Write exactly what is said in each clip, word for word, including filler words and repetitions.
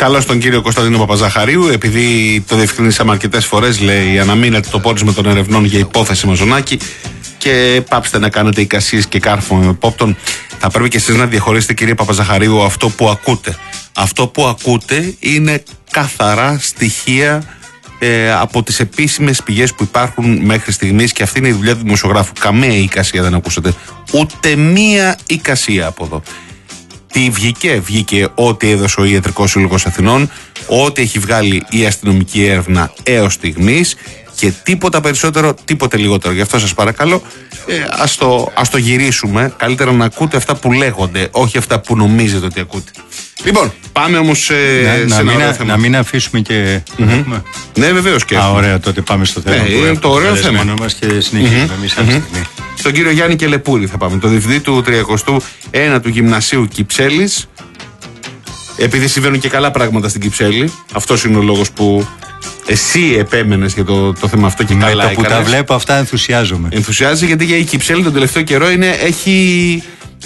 Καλώς τον κύριο Κωνσταντίνο Παπαζαχαρίου, επειδή το διευκρινίσαμε αρκετές φορές, λέει, αναμείνεται το πόρισμα των ερευνών για υπόθεση Μαζονάκη και πάψτε να κάνετε εικασίες και κάρφωμα επόπτων. Θα πρέπει και εσείς να διαχωρίσετε, κύριε Παπαζαχαρίου, αυτό που ακούτε. Αυτό που ακούτε είναι καθαρά στοιχεία ε, από τις επίσημες πηγές που υπάρχουν μέχρι στιγμής και αυτή είναι η δουλειά του δημοσιογράφου. Καμία εικασία δεν ακούσατε. Ούτε μία εικασία από εδώ. Τι βγήκε, βγήκε ό,τι έδωσε ο Ιατρικός Σύλλογος Αθηνών, ό,τι έχει βγάλει η αστυνομική έρευνα έως στιγμής και τίποτα περισσότερο, τίποτε λιγότερο. Γι' αυτό σας παρακαλώ, ε, ας, το, ας το γυρίσουμε. Καλύτερα να ακούτε αυτά που λέγονται, όχι αυτά που νομίζετε ότι ακούτε. Λοιπόν, πάμε όμως ε, να, σε να, ένα μην, θέμα. Να μην αφήσουμε και. Mm-hmm. Ναι, βεβαίως και. Α, ωραία, τότε πάμε στο θέμα. Ναι, που είναι το ωραίο θέμα. Μας και συνεχίζουμε mm-hmm. εμείς αυτή τη στιγμή. Στον κύριο Γιάννη Κελεπούρη θα πάμε, το διευθυντή του τριακοστού ένατου Γυμνασίου Κυψέλης. Επειδή συμβαίνουν και καλά πράγματα στην Κυψέλη, αυτός είναι ο λόγος που εσύ επέμενες για το, το θέμα αυτό και με καλά το που έκανες. τα βλέπω αυτά ενθουσιάζομαι. Ενθουσιάζει γιατί για η Κυψέλη τον τελευταίο καιρό είναι, έχει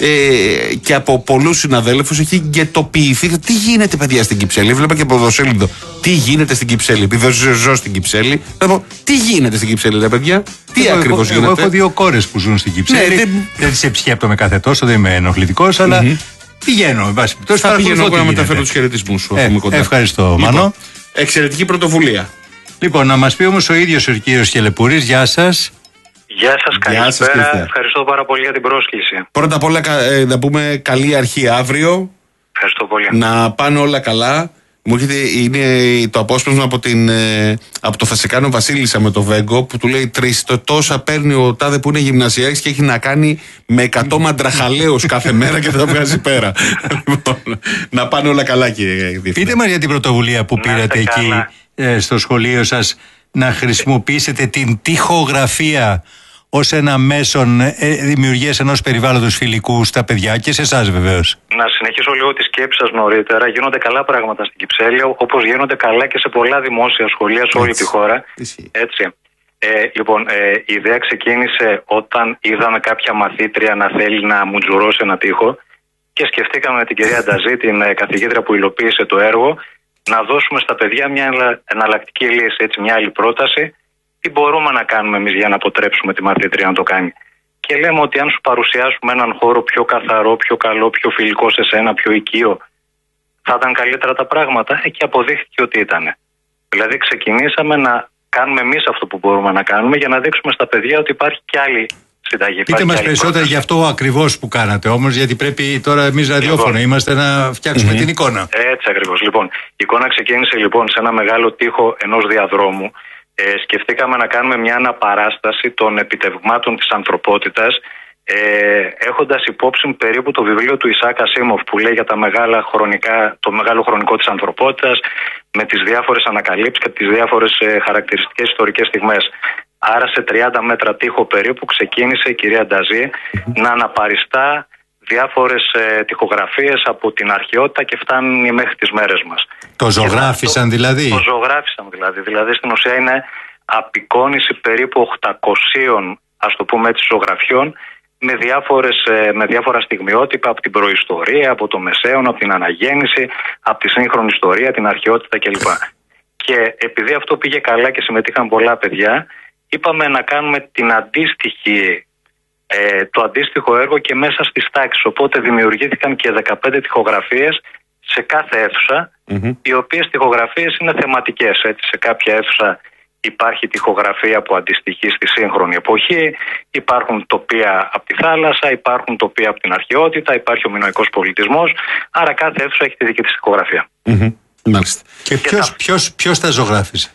ε, και από πολλούς συναδέλφους έχει γκετοποιηθεί. Τι γίνεται, παιδιά, στην Κυψέλη? Βλέπα και από πρωτοσέλιδο. Τι γίνεται στην Κυψέλη? Επειδή ζω στην Κυψέλη. Τι γίνεται στην Κυψέλη, ρε παιδιά? Τι ακριβώς γίνεται? Εγώ έχω δύο κόρες που ζουν στην Κυψέλη. Ναι, δεν δεν τις επισκέπτομαι κάθε τόσο, δεν είμαι ενοχλητικός, αλλά mm-hmm. πηγαίνω. Βάση, θα πηγαίνω εγώ να μεταφέρω τους χαιρετισμούς σου. Ε, ευχαριστώ, λοιπόν, Μανώ. Εξαιρετική πρωτοβουλία. Λοιπόν, να μας πει όμως ο ίδιος ο κύριος Κελεπούρης. Γεια σας. Γεια σας, καλησπέρα. Ευχαριστώ πάρα πολύ για την πρόσκληση. Πρώτα απ' όλα ε, να πούμε καλή αρχή αύριο. Ευχαριστώ πολύ. Να πάνε όλα καλά. Μου έρχεται, είναι το απόσπασμα από, την, ε, από το Θα σε κάνω Βασίλισσα με το Βέγκο, που του λέει τρεις το τόσα παίρνει ο τάδε που είναι γυμνασιάρχης και έχει να κάνει με εκατό μαντραχαλαίους κάθε μέρα και θα τα βγάζει πέρα. Λοιπόν, να πάνε όλα καλά, κύριε Διευθυντή. Πείτε μας για την πρωτοβουλία που πήρατε εκεί ε, στο σχολείο σας, να χρησιμοποιήσετε την τοιχογραφία ως ένα μέσον ε, δημιουργίας ενός περιβάλλοντος φιλικού στα παιδιά και σε εσάς βεβαίως. Να συνεχίσω λίγο τη σκέψη σας νωρίτερα. Γίνονται καλά πράγματα στην Κυψέλη, όπως γίνονται καλά και σε πολλά δημόσια σχολεία σε όλη τη χώρα. Έτσι. Ε, λοιπόν, ε, η ιδέα ξεκίνησε όταν είδαμε κάποια μαθήτρια να θέλει να μουτζουρώσει ένα τοίχο και σκεφτήκαμε με την κυρία Νταζή, την ε, καθηγήτρια που υλοποίησε το έργο, να δώσουμε στα παιδιά μια εναλλακτική λύση, έτσι, μια άλλη πρόταση. Τι μπορούμε να κάνουμε εμείς για να αποτρέψουμε τη μαθήτρια να το κάνει? Και λέμε ότι αν σου παρουσιάσουμε έναν χώρο πιο καθαρό, πιο καλό, πιο φιλικό σε σένα, πιο οικείο, θα ήταν καλύτερα τα πράγματα. Εκεί αποδείχθηκε ότι ήταν. Δηλαδή ξεκινήσαμε να κάνουμε εμείς αυτό που μπορούμε να κάνουμε για να δείξουμε στα παιδιά ότι υπάρχει κι άλλη συνταγή. Πείτε μας περισσότερα για αυτό ακριβώς που κάνατε όμως, γιατί πρέπει τώρα εμείς ραδιόφωνο λοιπόν, είμαστε να φτιάξουμε mm-hmm. την εικόνα. Έτσι ακριβώς. Λοιπόν, η εικόνα ξεκίνησε λοιπόν σε ένα μεγάλο τοίχο ενός διαδρόμου. Ε, σκεφτήκαμε να κάνουμε μια αναπαράσταση των επιτευγμάτων της ανθρωπότητας, ε, έχοντας υπόψη περίπου το βιβλίο του Ισάκ Ασίμοφ που λέει για τα μεγάλα χρονικά, το μεγάλο χρονικό της ανθρωπότητας, με τις διάφορες ανακαλύψεις και τις διάφορες ε, χαρακτηριστικές ιστορικές στιγμές. Άρα σε τριάντα μέτρα τοίχο περίπου ξεκίνησε η κυρία Νταζή mm-hmm. να αναπαριστά διάφορες ε, τοιχογραφίες από την αρχαιότητα και φτάνουν μέχρι τις μέρες μας. Το ζωγράφισαν το, δηλαδή. Το ζωγράφισαν δηλαδή. Δηλαδή στην ουσία είναι απεικόνιση περίπου οκτακοσίων, ας το πούμε έτσι, ζωγραφιών με, διάφορες, ε, με διάφορα στιγμιότυπα από την προϊστορία, από το Μεσαίωνα, από την Αναγέννηση, από τη σύγχρονη ιστορία, την αρχαιότητα κλπ. Και επειδή αυτό πήγε καλά και συμμετείχαν πολλά παιδιά, είπαμε να κάνουμε την αντίστοιχη Ε, το αντίστοιχο έργο και μέσα στις τάξεις. Οπότε δημιουργήθηκαν και δεκαπέντε τοιχογραφίες σε κάθε αίθουσα, mm-hmm. οι οποίες τοιχογραφίες είναι θεματικές. Έτσι, σε κάποια αίθουσα υπάρχει τοιχογραφία που αντιστοιχεί στη σύγχρονη εποχή, υπάρχουν τοπία από τη θάλασσα, υπάρχουν τοπία από την αρχαιότητα, υπάρχει ο μινωικός πολιτισμός. Άρα κάθε αίθουσα έχει τη δική της τοιχογραφία. Mm-hmm. Μάλιστα. Και, και ποιος, τα... ποιος, ποιος τα ζωγράφησε?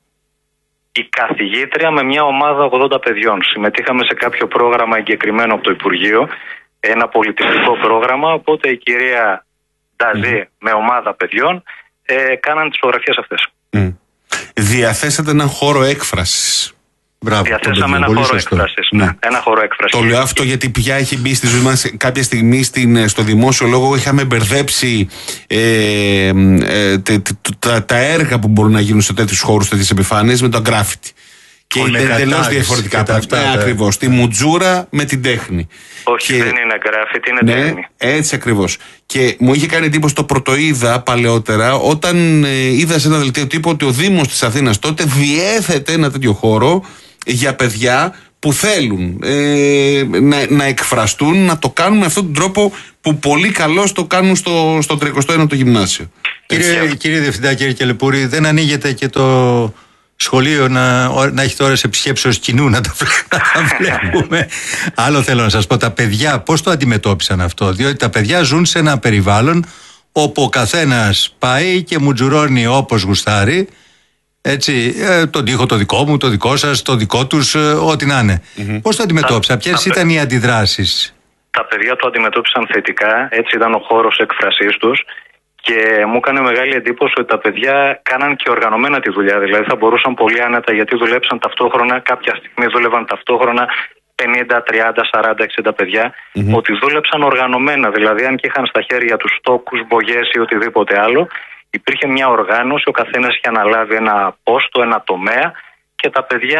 Η καθηγήτρια με μια ομάδα ογδόντα παιδιών. Συμμετείχαμε σε κάποιο πρόγραμμα εγκεκριμένο από το Υπουργείο, ένα πολιτιστικό πρόγραμμα, οπότε η κυρία Νταζή mm. με ομάδα παιδιών ε, κάναν τις φωτογραφίες αυτές. Mm. Διαθέσατε έναν χώρο έκφρασης. Μπράβο, διαθέσαμε ένα χώρο έκφρασης. Ναι. Ένα χώρο έκφρασης. Το λέω αυτό γιατί πια έχει μπει στη ζωή μας κάποια στιγμή στην, στο δημόσιο λόγο. Είχαμε μπερδέψει ε, ε, τε, τε, τα, τα έργα που μπορούν να γίνουν σε τέτοιους χώρους, τέτοιες επιφάνειες με το γκράφιτι. Και είναι εντελώς διαφορετικά πράγματα. Ναι, ακριβώς. Τη μουτζούρα με την τέχνη. Όχι, και... δεν είναι γκράφιτι, είναι ναι, τέχνη. Έτσι ακριβώς. Και μου είχε κάνει εντύπωση, το πρωτοείδα παλαιότερα, όταν ε, είδα σε ένα δελτίο τύπου ότι ο Δήμος της Αθήνας τότε διέθετε ένα τέτοιο χώρο για παιδιά που θέλουν ε, να, να εκφραστούν, να το κάνουν με αυτόν τον τρόπο που πολύ καλώς το κάνουν στο, στο τριακοστό ένατο γυμνάσιο. Κύριε, κύριε Διευθυντά, κύριε Κελεπούρη, δεν ανοίγεται και το σχολείο να, να έχει τώρα σε επισκέψεως κοινού να τα, να τα βλέπουμε? Άλλο θέλω να σας πω, τα παιδιά πώς το αντιμετώπισαν αυτό? Διότι τα παιδιά ζουν σε ένα περιβάλλον όπου ο καθένας πάει και μουτζουρώνει όπως γουστάρει. Έτσι, ε, τον τοίχο το δικό μου, το δικό σας, το δικό τους, ε, ό,τι να είναι. Mm-hmm. Πώς το αντιμετώπισαν, ποιες ήταν οι αντιδράσεις? Τα παιδιά το αντιμετώπισαν θετικά, έτσι ήταν ο χώρος έκφρασής τους και μου έκανε μεγάλη εντύπωση ότι τα παιδιά κάναν και οργανωμένα τη δουλειά. Δηλαδή θα μπορούσαν πολύ άνετα, γιατί δουλέψαν ταυτόχρονα, κάποια στιγμή δούλευαν ταυτόχρονα πενήντα, τριάντα, σαράντα, εξήντα παιδιά, mm-hmm. ότι δούλεψαν οργανωμένα. Δηλαδή, αν και είχαν στα χέρια τους στόκους, μπογιές ή οτιδήποτε άλλο, υπήρχε μια οργάνωση, ο καθένας είχε αναλάβει ένα πόστο, ένα τομέα και τα παιδιά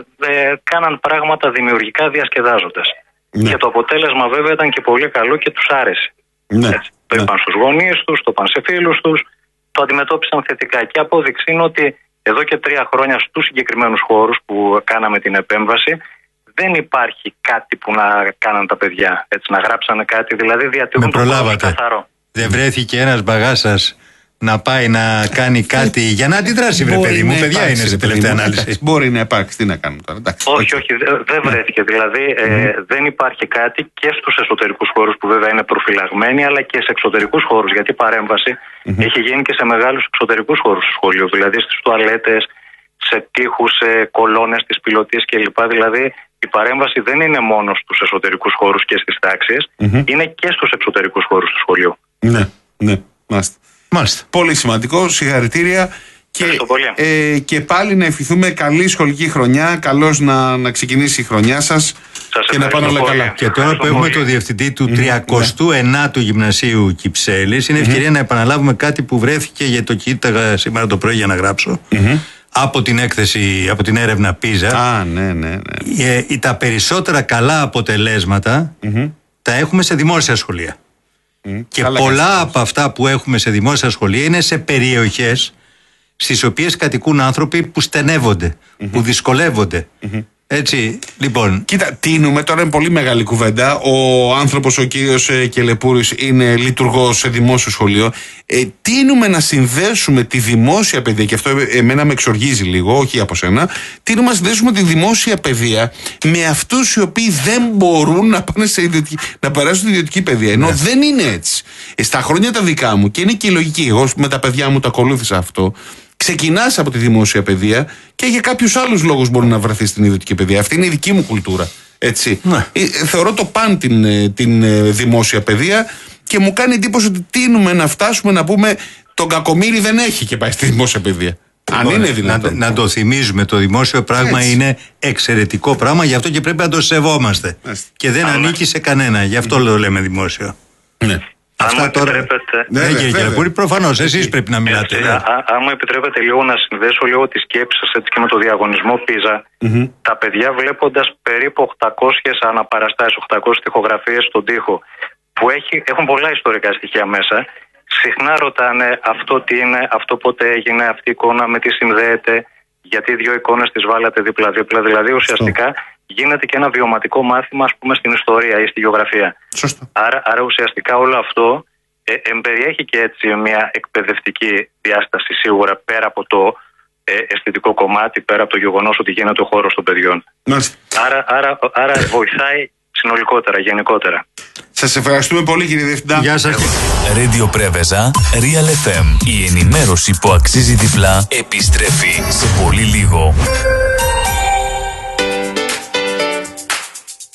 ε, κάναν πράγματα δημιουργικά διασκεδάζοντας. Ναι. Και το αποτέλεσμα βέβαια ήταν και πολύ καλό και τους άρεσε. Ναι. Έτσι, το είπαν ναι. στους γονείς τους, το είπαν σε φίλους τους, το αντιμετώπισαν θετικά. Και απόδειξη είναι ότι εδώ και τρία χρόνια στους συγκεκριμένους χώρους που κάναμε την επέμβαση δεν υπάρχει κάτι που να κάναν τα παιδιά. Έτσι, να γράψανε κάτι, δηλαδή διατηρούν το χώρο καθαρό. Δεν βρέθηκε ένας μπαγάσας να πάει να κάνει κάτι για να αντιδράσει, βρε παιδί μου. Παιδιά είναι σε τελευταία ανάλυση. Μπορεί να υπάρξει, τι να κάνουμε τώρα. Εντάξει. Όχι, όχι, δεν βρέθηκε. Δηλαδή ε, δεν υπάρχει κάτι και στους εσωτερικούς χώρους που βέβαια είναι προφυλαγμένοι, αλλά και σε εξωτερικούς χώρους. Γιατί η παρέμβαση έχει γίνει και σε μεγάλους εξωτερικούς χώρους του σχολείου. Δηλαδή στις τουαλέτες, σε τοίχους, σε κολόνες, στις πιλωτίες κλπ. Δηλαδή η παρέμβαση δεν είναι μόνο στους εσωτερικούς χώρους και στις τάξεις, είναι και στους εξωτερικούς χώρους του σχολείου. Ναι, ναι, μάλιστα. Μάλιστα. Πολύ σημαντικό, συγχαρητήρια. Και, ε, και πάλι να ευχηθούμε καλή σχολική χρονιά. Καλώς να, να ξεκινήσει η χρονιά σας. Σας και να πάνε όλα καλά. Και τώρα που έχουμε το διευθυντή του τριακοστού ενάτου Γυμνασίου Κυψέλης, είναι ευκαιρία mm-hmm. να επαναλάβουμε κάτι που βρέθηκε, γιατί το κοίταγα σήμερα το πρωί για να γράψω. Mm-hmm. Από την έκθεση, από την έρευνα Πίζα. Α, ναι, ναι, ναι. Ε, τα περισσότερα καλά αποτελέσματα mm-hmm. τα έχουμε σε δημόσια σχολεία. Mm, και πολλά από αυτά που έχουμε σε δημόσια σχολεία είναι σε περιοχές στις οποίες κατοικούν άνθρωποι που στενεύονται, mm-hmm. που δυσκολεύονται. Mm-hmm. Έτσι, λοιπόν. Κοίτα, τίνουμε, τώρα είναι πολύ μεγάλη κουβέντα. Ο άνθρωπος, ο κύριος ε, Κελεπούρης, είναι λειτουργός σε δημόσιο σχολείο. Ε, τίνουμε να συνδέσουμε τη δημόσια παιδεία, και αυτό εμένα με εξοργίζει λίγο, όχι από σένα. Τίνουμε να συνδέσουμε τη δημόσια παιδεία με αυτούς οι οποίοι δεν μπορούν να, πάνε σε ιδιωτική, να περάσουν στην ιδιωτική παιδεία. Ενώ ναι. δεν είναι έτσι. Ε, στα χρόνια τα δικά μου, και είναι και η λογική, εγώ με τα παιδιά μου το ακολούθησα αυτό. Ξεκινάς από τη δημόσια παιδεία και για κάποιους άλλους λόγους μπορεί να βρεθεί στην ιδιωτική παιδεία. Αυτή είναι η δική μου κουλτούρα. Έτσι. Ναι. Ε, θεωρώ το παν την, την δημόσια παιδεία και μου κάνει εντύπωση ότι τείνουμε να φτάσουμε να πούμε τον Κακομοίρη δεν έχει και πάει στη δημόσια παιδεία. Αν Μπορεί, είναι δυνατόν. Να, να το θυμίζουμε, το δημόσιο πράγμα Έτσι. είναι εξαιρετικό πράγμα, γι' αυτό και πρέπει να το σεβόμαστε. Έτσι. Και δεν Άρα. ανήκει σε κανένα, γι' αυτό το λέμε δημόσιο. Ναι. Αυτά αν τώρα. Ναι, ναι, κύριε Κελεπούρη, προφανώς εσείς πρέπει να μιλάτε. Ε, αν μου επιτρέπετε λίγο να συνδέσω λίγο τη σκέψη σας έτσι και με το διαγωνισμό Πίζα, mm-hmm. τα παιδιά βλέποντας περίπου οκτακόσιες αναπαραστάσεις, οκτακόσιες τοιχογραφίες στον τοίχο, που έχει, έχουν πολλά ιστορικά στοιχεία μέσα, συχνά ρωτάνε αυτό τι είναι, αυτό πότε έγινε, αυτή η εικόνα με τι συνδέεται, γιατί δύο εικόνες τις βάλατε δίπλα-δίπλα. Δηλαδή ουσιαστικά γίνεται και ένα βιωματικό μάθημα, ας πούμε, στην ιστορία ή στη γεωγραφία. Σωστό. Άρα, άρα ουσιαστικά όλο αυτό ε, εμπεριέχει και έτσι μια εκπαιδευτική διάσταση σίγουρα, πέρα από το ε, αισθητικό κομμάτι, πέρα από το γεγονός ότι γίνεται ο χώρος των παιδιών. Άρα, άρα, άρα βοηθάει συνολικότερα, γενικότερα. Σας ευχαριστούμε πολύ, κύριε Διευθυντά. Γεια σας. Radio Preveza, Real εφ εμ. Η ενημέρωση που αξίζει διπλά επιστρέφει σε πολύ λίγο.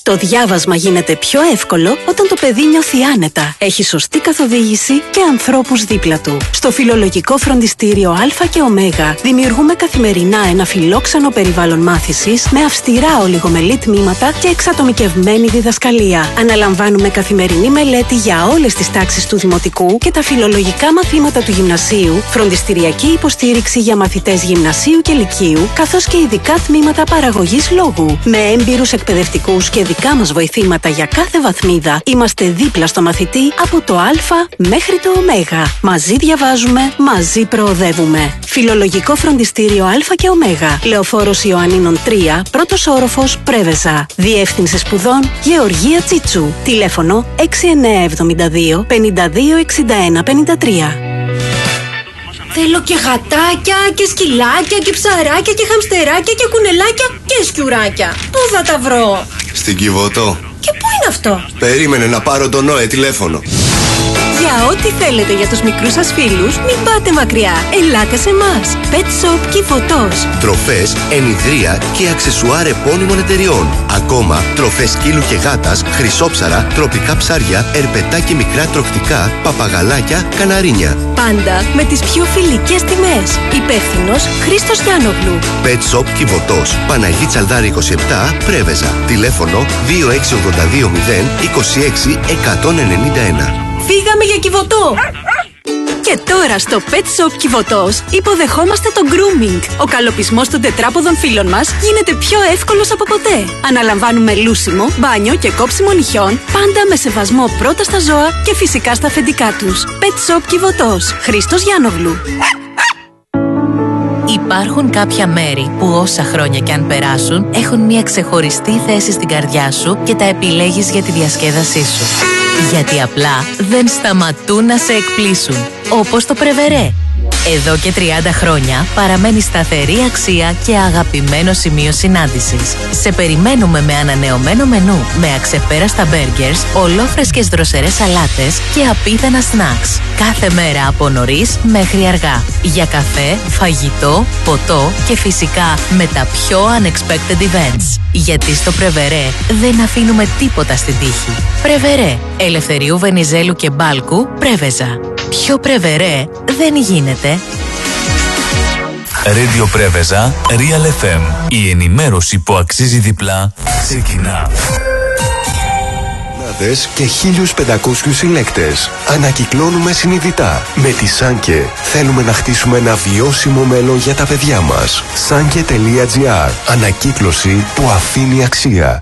Το διάβασμα γίνεται πιο εύκολο όταν το παιδί νιώθει άνετα, έχει σωστή καθοδήγηση και ανθρώπους δίπλα του. Στο Φιλολογικό Φροντιστήριο Α και Ω δημιουργούμε καθημερινά ένα φιλόξενο περιβάλλον μάθησης με αυστηρά ολιγομελή τμήματα και εξατομικευμένη διδασκαλία. Αναλαμβάνουμε καθημερινή μελέτη για όλες τις τάξεις του Δημοτικού και τα φιλολογικά μαθήματα του Γυμνασίου, φροντιστηριακή υποστήριξη για μαθητές Γυμνασίου και Λυκείου, καθώς και ειδικά τμήματα παραγωγής λόγου. Με έμπειρους εκπαιδευτικούς και δικά μας βοηθήματα για κάθε βαθμίδα, είμαστε δίπλα στο μαθητή από το Α μέχρι το Ω. Μαζί διαβάζουμε, μαζί προοδεύουμε. Φιλολογικό Φροντιστήριο Α και Ω. Λεωφόρος Ιωαννίνων τρία, πρώτος όροφος, Πρέβεζα. Διεύθυνση σπουδών Γεωργία Τσίτσου. Τηλέφωνο έξι εννιά εβδομήντα δύο πενήντα δύο εξήντα ένα πενήντα τρία. Θέλω και γατάκια και σκυλάκια και ψαράκια και χαμστεράκια και κουνελάκια και σκιουράκια. Πού θα τα βρω? Στην Κιβωτό. Και πού είναι αυτό? Περίμενε να πάρω τον Νόε τηλέφωνο. Για ό,τι θέλετε για τους μικρούς σας φίλους, μην πάτε μακριά. Ελάτε σε εμάς. Pet Shop Κιβωτός. Τροφές, ενιδρία και αξεσουάρ επώνυμων εταιριών. Ακόμα τροφές σκύλου και γάτας, χρυσόψαρα, τροπικά ψάρια, ερπετά και μικρά τροκτικά, παπαγαλάκια, καναρίνια. Πάντα με τις πιο φιλικές τιμές. Υπεύθυνος Χρήστος Γιάννογλου. Pet Shop Κιβωτός. Παναγή Τσαλδάρη είκοσι επτά, Πρέβεζα. Τηλέφωνο δύο έξι ογδόντα δύο μηδέν είκοσι έξι εκατόν ενενήντα ένα. Φύγαμε για Κιβωτό! Και τώρα στο Pet Shop Κιβωτός υποδεχόμαστε το grooming. Ο καλοπισμός των τετράποδων φίλων μας γίνεται πιο εύκολος από ποτέ. Αναλαμβάνουμε λούσιμο, μπάνιο και κόψιμο νυχιών, πάντα με σεβασμό πρώτα στα ζώα και φυσικά στα αφεντικά τους. Pet Shop Κιβωτός. Χρήστος Γιάννογλου. Υπάρχουν κάποια μέρη που όσα χρόνια κι αν περάσουν έχουν μια ξεχωριστή θέση στην καρδιά σου και τα επιλέγεις για τη διασκέδασή σου. Γιατί απλά δεν σταματούν να σε εκπλήσουν. Όπως το Πρεβερέ. Εδώ και τριάντα χρόνια παραμένει σταθερή αξία και αγαπημένο σημείο συνάντησης. Σε περιμένουμε με ανανεωμένο μενού, με αξεπέραστα μπέργκερς, ολόφρεσκες δροσερές σαλάτες και απίθανα σνακς. Κάθε μέρα από νωρίς μέχρι αργά. Για καφέ, φαγητό, ποτό και φυσικά με τα πιο unexpected events. Γιατί στο Πρεβερέ δεν αφήνουμε τίποτα στην τύχη. Πρεβερέ. Ελευθερίου Βενιζέλου και Μπάλκου, Πρέβεζα. Πιο Πρεβερέ δεν γίνεται. Radio Πρέβεζα, Real εφ εμ. Η ενημέρωση που αξίζει διπλά ξεκινά. Και χίλιους πεντακόσιους συλλέκτες. Ανακυκλώνουμε συνειδητά. Με τη Σάνκε θέλουμε να χτίσουμε ένα βιώσιμο μέλλον για τα παιδιά μας. Σάνκε τελεία τζι άρ. Ανακύκλωση που αφήνει αξία.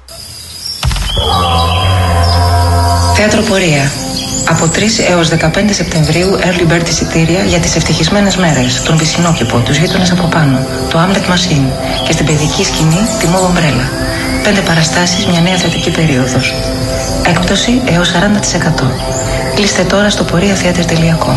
Θέατρο Πορεία. Από τρεις έως δεκαπέντε Σεπτεμβρίου early bird εισιτήρια για τις ευτυχισμένες μέρες, τον Βυσσινόκηπο, τους γείτονες από πάνω, το Hamlet Machine και στην παιδική σκηνή τη Move Umbrella. Πέντε παραστάσεις, μια νέα θεατρική περίοδος. Έκπτωση έως σαράντα τοις εκατό. Κλείστε τώρα στο πορεία θέατρ τελεία κομ.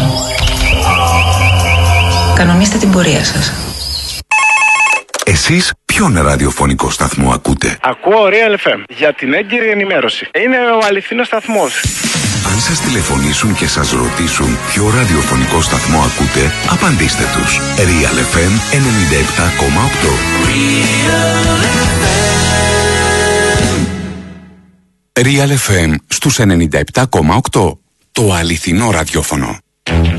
Κανονίστε την πορεία σας. Εσείς ποιον ραδιοφωνικό σταθμό ακούτε? Ακούω Real εφ εμ για την έγκυρη ενημέρωση. Είναι ο αληθινός σταθμός. Αν σας τηλεφωνήσουν και σας ρωτήσουν ποιο ραδιοφωνικό σταθμό ακούτε, απαντήστε τους. Real εφ εμ ενενήντα επτά κόμμα οκτώ. Real εφ εμ στους ενενήντα επτά κόμμα οκτώ. Το αληθινό ραδιόφωνο.